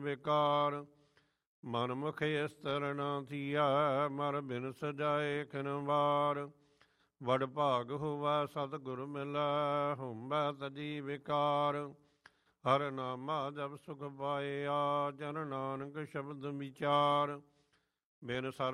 ਵਿਕਾਰ। ਮਨ ਮੁਖ ਇਸ ਤਰਣਾ ਥੀਆ, ਮਰ ਬਿਨ ਸਜਾਏ ਖਿਨ ਵਾਰ। ਵਡ ਭਾਗ ਹੋਵਾ ਸਤਿਗੁਰ ਮਿਲੈ, ਹੁੰਬੈ ਤਜੀ ਵਿਕਾਰ। ਹਰ ਨਾਮਾ ਜਪ ਸੁਖ ਪਾਇਆ, ਜਨ ਨਾਨਕ ਸ਼ਬਦ ਵਿਚਾਰ। ਬਿਨ ਸਰ